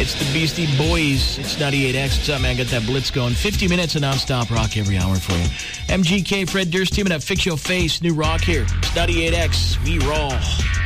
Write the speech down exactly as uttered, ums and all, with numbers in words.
It's the Beastie Boys. It's ninety-eight X. What's up, man? Got that blitz going. fifty minutes of nonstop rock every hour for you. M G K, Fred Durst teaming up. Fix Your Face. New rock here. It's ninety-eight X. We roll.